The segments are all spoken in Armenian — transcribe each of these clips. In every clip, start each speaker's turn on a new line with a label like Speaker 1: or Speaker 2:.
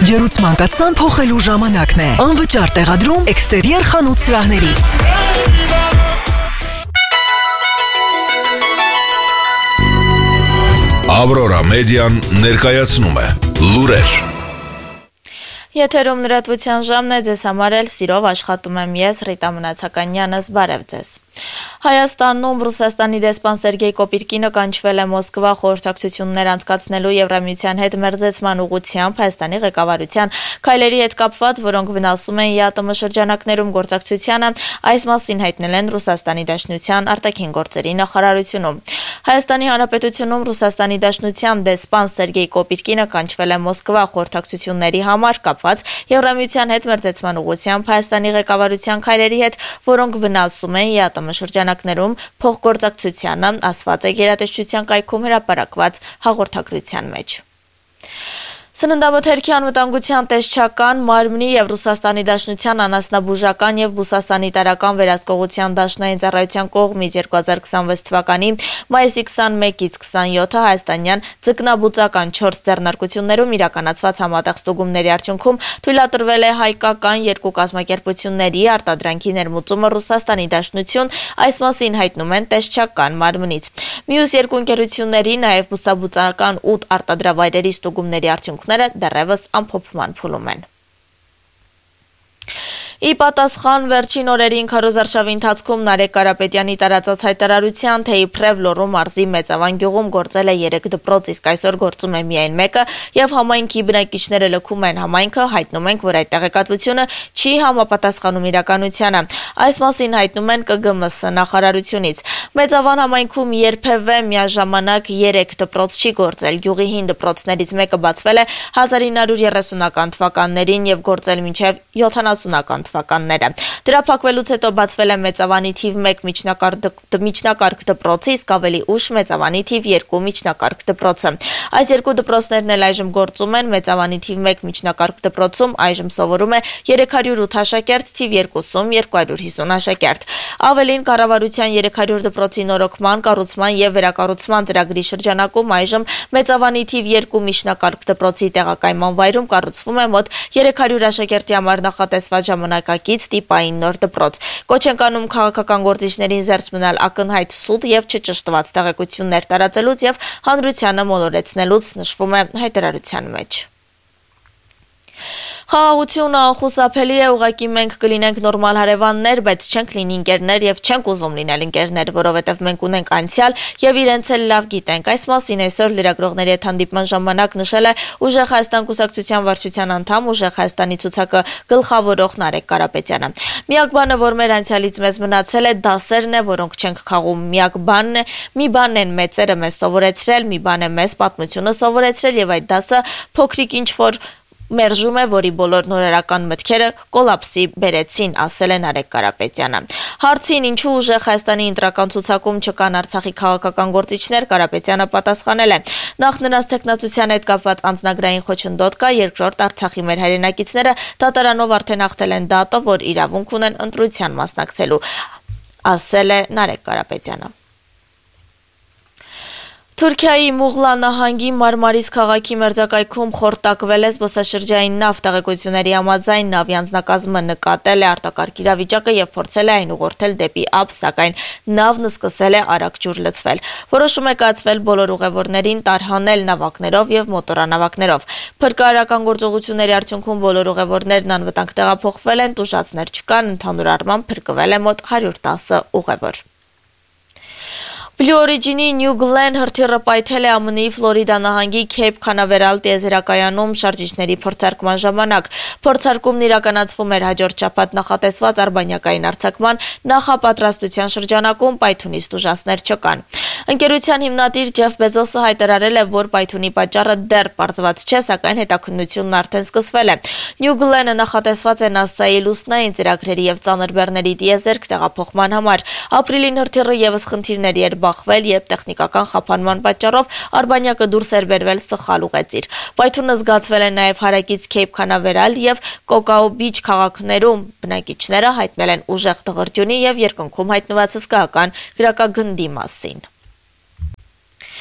Speaker 1: Ջերուցման կաթսան փոխելու ժամանակն է։ Անվճար տեղադրում էքստերիեր խանութ սրահներից։
Speaker 2: Ավրորա մեդիան ներկայացնում է լուրեր։
Speaker 3: Եթերում լրատվության ժամն է, ձեզ համար էլ սիրով աշխատում եմ ես, Ռիտա Մնացականյանս, բարև ձեզ։ Հայաստանում Ռուսաստանի դեսպան Սերգեյ Կոպիրկինը կանչվել է Մոսկվա խորհրդակցություններ անցկացնելու Եվրամիության հետ մերձեցման ուղղությամբ Հայաստանի ղեկավարության քայլերի հետ կապված, որոնք վնասում են ԵԱՏՄ շրջանակներում գործակցությանը, այս մասին հայտնել են Ռուսաստանի Դաշնության արտաքին գործերի նախարարությունում։ Հայաստանի Հանրապետությունում Ռուսաստանի Դաշնության դեսպան Սերգեյ Կոպիրկինը կանչվել է Մոսկվա խորհրդակցությունների համար կապված Եվրամիության հետ մերձեցման ուղղությամբ Հայաստանի ղեկավարության քայլերի հետ, որոնք վնասում են ԵԱՏՄ շրջանակներում փոխգործակցությանը, ասված է գերատեսչության կայքում հրապարակված հաղորդագրության մեջ։ Սննդամթերքի անվտանգության տեսչական, մարմնի եւ Ռուսաստանի Դաշնության անասնաբուժական եւ բուսասանիտարական վերահսկողության դաշնային ծառայության կողմից 2026 թվականի մայիսի 21-ից 27-ը հայաստանյան ձկնաբուծական 4 ձեռնարկություններում իրականացված համատեղ ստուգումների արդյունքում թույլատրվել է հայկական երկու կազմակերպությունների արտադրանքի ներմուծումը Ռուսաստանի Դաշնություն, այս մասին հայտնում են տեսչական մարմնից։ Մյուս երկու ընկերությունների նաեւ բուսաբուծական 8 արտադրավայրերի ստուգումների արդյունքում դեռևս ամփոփման փուլում են։ Ի պատասխան վերջին օրերին քարոզարշավի ընթացքում Նարեկ Կարապետյանի տարածած հայտարարության, թե իբրև Լոռու մարզի Մեծավան գյուղում գործել է 3 դպրոց, իսկ այսօր գործում է միայն մեկը, եւ համայնքի բնակիչները լքում են համայնքը, հայտնում ենք, որ այդ տեղեկատվությունը չի համապատասխանում իրականությանը։ Այս մասին հայտնում են ԿԳՄՍ նախարարությունից։ Մեծավան համայնքում երբևէ միաժամանակ 3 դպրոց չի գործել։ Գյուղի 5 դպրոցներից մեկը բացվել է 1930-ական թվականներին եւ գործել մինչեւ 70-ական թվականները։ Դրա փակվելուց հետո բացվել է Մեծավանի թիվ 1 միջնակարգ դպրոցը, իսկ ավելի ուշ Մեծավանի թիվ 2 միջնակարգ դպրոցը։ Այս երկու դպրոցներն էլ այժմ գործում են։ Մեծավանի թիվ 1 միջնակարգ դպրոցում այժմ սովորում է 308 աշակերտ, թիվ 2-ում 250 աշակերտ։ Ավելին, կառավարության 300 դպրոցի նորոգման, կառուցման եւ վերակառուցման ծրագրի շրջանակում այժմ Մեծավանի թիվ 2 միջնակարգ դպրոցի տեղակայման վայրում կառուցվում է մոտ 300 աշակերտի համար նախատեսված ժամանակակից տիպային նոր դպրոց։ Կոչ ենք անում քաղաքական գործիչներին զերծ մնալ ակնհայտ սուտ եւ չճշտված տեղեկություններ տարածելուց եւ հանրությանը մոլորեցնելուց, նշվում է հայտարարության մեջ։ Խաղաղությունը անխուսափելի է, ուղղակի մենք կլինենք նորմալ հարևաններ, բայց չենք լինի ընկերներ եւ չենք ուզում լինել ընկերներ, որովհետեւ մենք ունենք անցյալ եւ իրենց էլ լավ գիտենք։ Այս մասին այսօր լրագրողների հետ հանդիպման ժամանակ նշել է Ուժեղ Հայաստան կուսակցության վարչության անդամ, Ուժեղ Հայաստանի ցուցակը գլխավորող Նարեկ Կարապետյանը։ Միակ բանը, որ մեր անցյալից մեզ մնացել է, դասերն է, որոնք չենք խաղում։ Միակ բանն է, մի բան են մեծերը մեզ սովորեցրել, մի բան է մեզ պատմությունը սովորեցրել եւ այդ դասը փոքրիկ ինչ-որ մերժում է, որի բոլոր նորարարական մտքերը կոլապսի բերեցին, ասել է Նարեկ Կարապետյանը։ Հարցին ինչու Ուժեղ Հայաստանի ընտրական ցուցակում չկան Արցախի քաղաքական գործիչներ, Կարապետյանը պատասխանել է. Նախ նրանց տեխնացության հետ կապված անձնագրային խոչընդոտ կա, երկրորդ Արցախի մեր հայրենակիցները դատարանով արդեն հաղթել են դատը, որ իրավունք ունեն ընտրության մասնակցելու, ասել է Նարեկ Կարապետյանը։ Թուրքիայի Մուղլա նահանգի Մարմարիս քաղաքի մերձակայքում խորտակվել է զբոսաշրջային նավ, տեղեկությունների համաձայն նավի անձնակազմը նկատել է արտակարգ իրավիճակը եւ փորձել է այն ուղղորդել դեպի ափ, սակայն նավն սկսել է արագ ջուր լցվել։ Որոշում է կայացվել բոլոր ուղևորներին տարհանել նավակներով եւ մոտորանավակներով։ Փրկարարական գործողությունների արդյունքում բոլոր ուղևորներն անվտանգ տեղափոխվել են, տուժածներ չկան, ընդհանուր առմամբ փրկվել է մոտ 110 ուղևոր։ Blue Origin-ի New Glen հրթիռը պայթել է ԱՄՆ-ի Ֆլորիդա նահանգի Cape Canaveral տիեզերակայանում շարժիչների փորձարկման ժամանակ։ Փորձարկումն իրականացվում էր հաջորդ շաբաթ նախատեսված արբանյակային արձակման նախապատրաստության շրջանակում, պայթունից տուժածներ չկան։ Ընկերության հիմնադիր Ջեֆ Բեզոսը հայտարարել է, որ պայթունի պատճառը դեռ պարզված չէ, սակայն հետաքննությունն արդեն սկսվել է։ New Glen-ը նախատեսված է NASA-ի լուսնային ծրագրերի եւ ծանր բեռների տիեզերք տեղափոխման համար։ Ապրիլին հրթիռը եւս խնդիրների էր բախվել, երբ տեխնիկական խափանման պատճառով արբանյակը դուրս էր բերվել սխալ ուղեծիր։ Պայթունը զգացվել է նաև հարակից Cape Canaveral եւ Cocoa Beach քաղաքներում։ Բնակիչները հայտնել են ուժեղ դղրդյունի եւ երկնքում հայտնված հսկայական գրակագնդի մասին։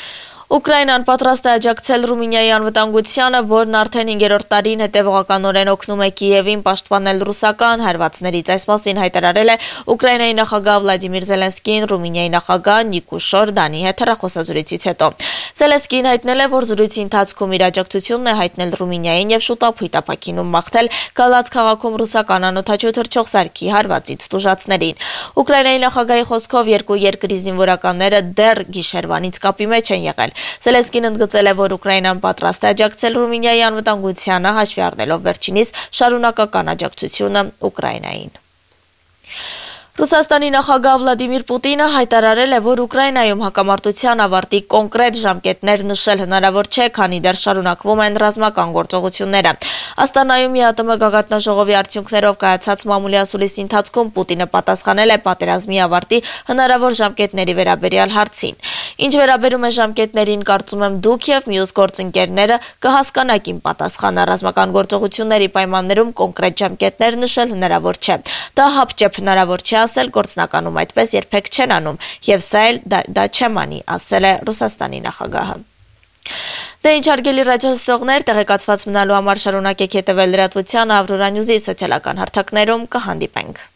Speaker 3: Ուկրաինան պատրաստ է աջակցել Ռումինիայի անվտանգությանը, որն արդեն 5-րդ տարին հետևողականորեն օգնում է Կիևին պաշտպանել ռուսական հարվածներից։ Այս մասին հայտարարել է Ուկրաինայի նախագահ Վլադիմիր Զելենսկին Ռումինիայի նախագահ Նիկուշոր Դանի հետ հեռախոսազրույցից հետո։ Զելենսկին հայտնել է, որ զրույցի ընթացքում իր աջակցությունն է հայտնել Ռումինիային եւ շուտապույտ ապակինում մաղթել Գալաց քաղաքում ռուսական անօդաչու թռչող սարքի հարվածից տուժածներին։ Ուկրաինայի նախագահի խոսքով երկու երկրի զինվորականները դեռ գիշերվանից կապի մեջ են եղել։ Զելենսկին ընդգծել է, որ Ուկրաինան պատրաստ է աջակցել Ռումինիայի անվտանգությանը, հաշվի առնելով վերջինիս շարունակական աջակցությունը Ուկրաինային։ Ռուսաստանի նախագահ Վլադիմիր Պուտինը հայտարարել է, որ Ուկրաինայում հակամարտության ավարտի կոնկրետ ժամկետներ նշել հնարավոր չէ, քանի դեռ շարունակվում են ռազմական գործողությունները։ Աստանայում ԵԱՏՄ գագաթնաժողովի արդյունքներով կայացած մամուլի ասուլիսի ընթացքում Պուտինը պատասխանել է պատերազմի ավարտի հնարավոր ժամկետների վերաբերյալ հարցին։ Ինչ վերաբերում է ժամկետներին, կարծում եմ դուք եւ մյուս գործընկերները կհասկանաք իմ պատասխանը։ Ռազմական գործողությունների պայմաններում կոնկրետ ժամկետներ նշել հնարավոր չէ։ Դա հապճեպ հնարավոր չէ ասել, գործնականում այդպես երբեք չեն անում, եւ սա էլ դա չեմ անի, ասել է Ռուսաստանի նախագահը։ Դե ինչ հարգելի ռադիոլսողներ, տեղեկացված մնալու համար շարունակեք հետևել լրատվության Ավրորա Նյուզի սոցիալական հարթակներում, կհանդիպենք։